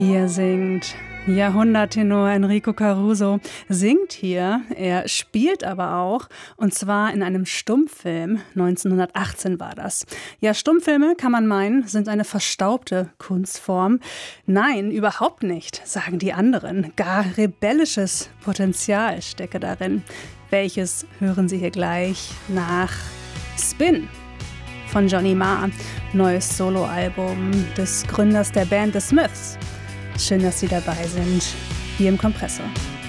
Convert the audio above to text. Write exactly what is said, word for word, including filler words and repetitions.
Hier singt Jahrhunderttenor Enrico Caruso, singt hier, er spielt aber auch, und zwar in einem Stummfilm, neunzehnhundertachtzehn war das. Ja, Stummfilme, kann man meinen, sind eine verstaubte Kunstform. Nein, überhaupt nicht, sagen die anderen. Gar rebellisches Potenzial stecke darin. Welches hören Sie hier gleich nach Spin von Johnny Marr, neues Soloalbum des Gründers der Band The Smiths. Schön, dass Sie dabei sind, hier im Kompressor.